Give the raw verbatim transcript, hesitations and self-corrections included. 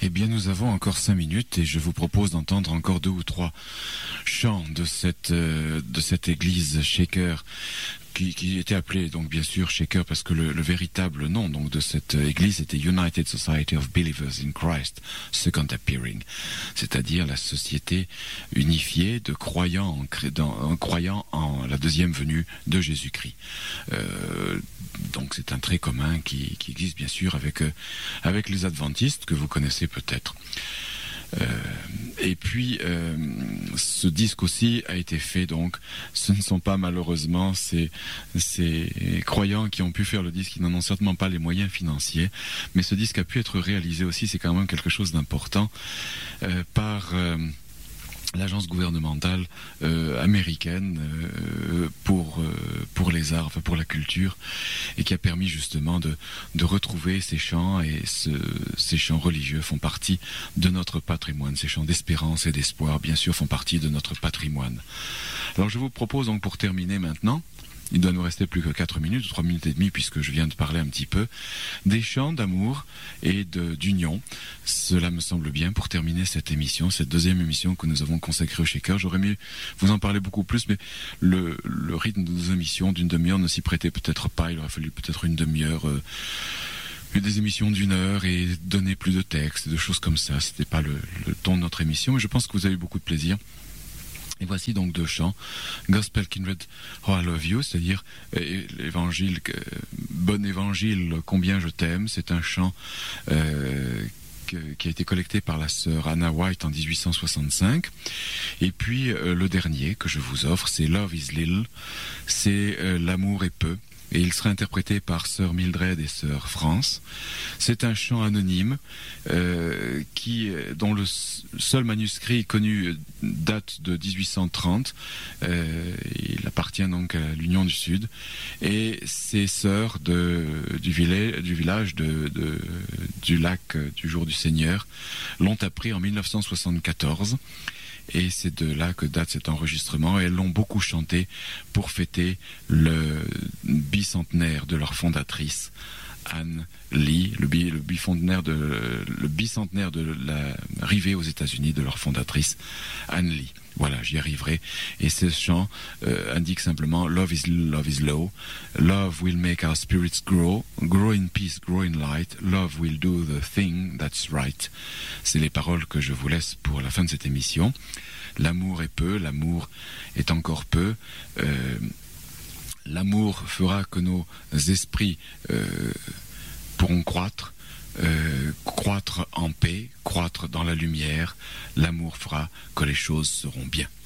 Eh bien, nous avons encore cinq minutes et je vous propose d'entendre encore deux ou trois chants de cette euh, de cette église Shaker, qui, qui était appelée donc bien sûr Shaker parce que le, le véritable nom donc de cette église était United Society of Believers in Christ Second Appearing, c'est-à-dire la société unifiée de croyants en, dans, en croyant en la deuxième venue de Jésus-Christ. Euh, donc c'est un trait commun qui, qui existe bien sûr avec euh, avec les adventistes que vous connaissez peut-être. Euh, et puis euh, ce disque aussi a été fait, donc ce ne sont pas malheureusement ces, ces croyants qui ont pu faire le disque, qui n'en ont certainement pas les moyens financiers, mais ce disque a pu être réalisé aussi, c'est quand même quelque chose d'important, euh, par euh, l'agence gouvernementale euh, américaine euh, pour euh, pour les arts, enfin pour la culture, et qui a permis justement de de retrouver ces chants, et ce, ces chants religieux font partie de notre patrimoine. Ces chants d'espérance et d'espoir, bien sûr, font partie de notre patrimoine. Alors je vous propose donc, pour terminer maintenant, il doit nous rester plus que quatre minutes, trois minutes et demie, puisque je viens de parler un petit peu, des chants d'amour et de, d'union. Cela me semble bien pour terminer cette émission, cette deuxième émission que nous avons consacrée au Shaker. J'aurais aimé vous en parler beaucoup plus, mais le, le rythme de nos émissions d'une demi-heure ne s'y prêtait peut-être pas. Il aurait fallu peut-être une demi-heure, euh, des émissions d'une heure, et donner plus de textes, de choses comme ça. C'était pas le, le ton de notre émission, mais je pense que vous avez eu beaucoup de plaisir. Et voici donc deux chants. Gospel Kindred, Oh I Love You, c'est-à-dire euh, l'évangile, euh, bon évangile, combien je t'aime. C'est un chant euh, que, qui a été collecté par la sœur Anna White en dix-huit cent soixante-cinq. Et puis euh, le dernier que je vous offre, c'est Love is Little, c'est euh, l'amour est peu. Et il sera interprété par sœur Mildred et sœur France. C'est un chant anonyme euh, qui, dont le seul manuscrit connu date de dix-huit cent trente. Euh, il appartient donc à l'Union du Sud. Et ces sœurs de, du, village, du village de, de, du lac du Jour du Seigneur l'ont appris en mille neuf cent soixante-quatorze. Et c'est de là que date cet enregistrement. Et elles l'ont beaucoup chanté pour fêter le bicentenaire de leur fondatrice, Anne Lee, le, bi, le, bicentenaire de, le bicentenaire de l'arrivée aux États-Unis de leur fondatrice, Anne Lee. Voilà, j'y arriverai. Et ce chant euh, indique simplement Love is love is low. Love will make our spirits grow. Grow in peace, grow in light. Love will do the thing that's right. C'est les paroles que je vous laisse pour la fin de cette émission. L'amour est peu, l'amour est encore peu. Euh, l'amour fera que nos esprits euh, pourront croître. Euh, croître en paix, croître dans la lumière. L'amour fera que les choses seront bien.